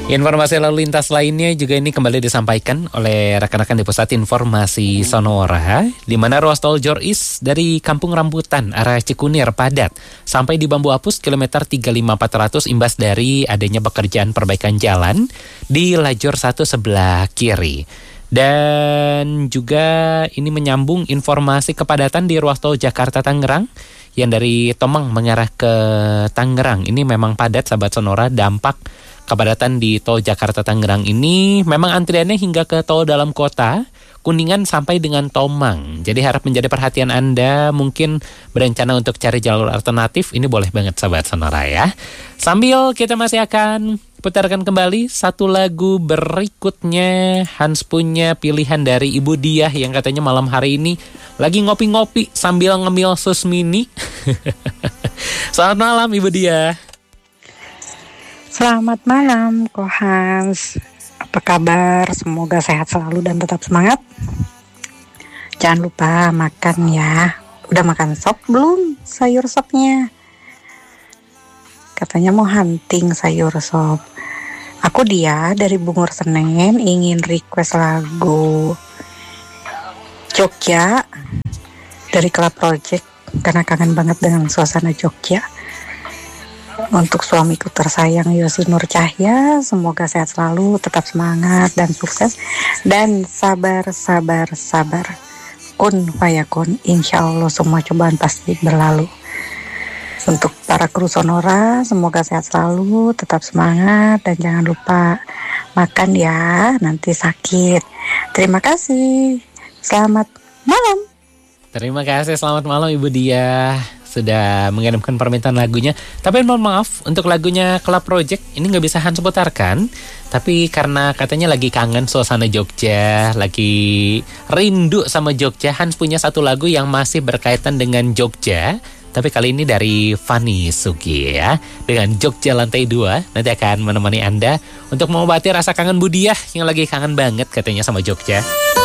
Informasi lalu lintas lainnya juga ini kembali disampaikan oleh rekan-rekan di Pusat Informasi Sonora, di mana ruas tol Joris dari Kampung Rambutan arah Cikunir padat sampai di Bambu Apus kilometer 35400 imbas dari adanya pekerjaan perbaikan jalan di lajur 1 sebelah kiri. Dan juga ini menyambung informasi kepadatan di ruas tol Jakarta-Tangerang yang dari Tomang mengarah ke Tangerang. Ini memang padat sahabat Sonora, dampak kepadatan di tol Jakarta-Tangerang ini memang antriannya hingga ke tol dalam kota, Kuningan sampai dengan Tomang. Jadi harap menjadi perhatian Anda, mungkin berencana untuk cari jalur alternatif, ini boleh banget sahabat Sonora ya. Sambil kita masih akan putarkan kembali satu lagu berikutnya. Hans punya pilihan dari Ibu Diah yang katanya malam hari ini lagi ngopi-ngopi sambil ngemil susmini. Selamat malam Ibu Diah. Selamat malam, Ko Hans. Apa kabar? Semoga sehat selalu dan tetap semangat. Jangan lupa makan ya. Udah makan sop belum? Sayur sopnya. Katanya mau hunting sayur sop. Aku Dia dari Bungur Senen ingin request lagu Jogja dari Club Project karena kangen banget dengan suasana Jogja. Untuk suamiku tersayang Yosi Nur Cahya, semoga sehat selalu, tetap semangat dan sukses, dan sabar. Kun fayakun, insya Allah semua cobaan pasti berlalu. Untuk para kru Sonora, semoga sehat selalu, tetap semangat, dan jangan lupa makan ya, nanti sakit. Terima kasih, selamat malam. Terima kasih, selamat malam Ibu Diah sudah mengirimkan permintaan lagunya. Tapi mohon maaf, untuk lagunya Club Project ini nggak bisa Hans putarkan. Tapi karena katanya lagi kangen suasana Jogja, lagi rindu sama Jogja, Hans punya satu lagu yang masih berkaitan dengan Jogja. Tapi kali ini dari Fanny Sugi ya, dengan Jogja Lantai 2. Nanti akan menemani Anda untuk mengobati rasa kangen Bu Diah yang lagi kangen banget katanya sama Jogja.